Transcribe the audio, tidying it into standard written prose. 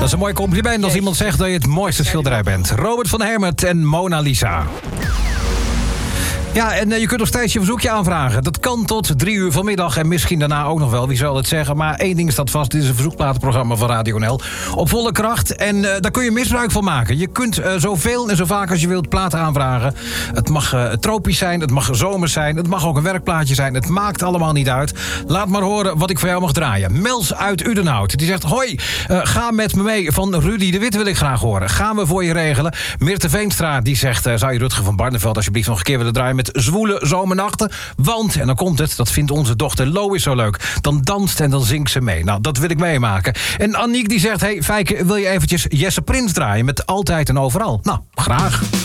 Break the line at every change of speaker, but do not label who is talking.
Dat is een mooi compliment als iemand zegt dat je het mooiste schilderij bent. Robert van Hermet en Mona Lisa. Ja, en je kunt nog steeds je verzoekje aanvragen. Dat kan tot 3 uur vanmiddag en misschien daarna ook nog wel. Wie zal het zeggen? Maar één ding staat vast. Dit is een verzoekplatenprogramma van Radio NL. Op volle kracht. En daar kun je misbruik van maken. Je kunt zoveel en zo vaak als je wilt platen aanvragen. Het mag tropisch zijn. Het mag zomers zijn. Het mag ook een werkplaatje zijn. Het maakt allemaal niet uit. Laat maar horen wat ik voor jou mag draaien. Mels uit Udenhout. Die zegt, hoi, ga met me mee. Van Rudy de Wit wil ik graag horen. Gaan we voor je regelen. Mirte Veenstra die zegt, zou je Rutger van Barneveld alsjeblieft nog een keer willen draaien met zwoele zomernachten? Want, en dan komt het, dat vindt onze dochter Lois zo leuk. Dan danst en dan zingt ze mee. Nou, dat wil ik meemaken. En Aniek die zegt, hey Fijke, wil je eventjes Jesse Prins draaien met Altijd en Overal? Nou, graag.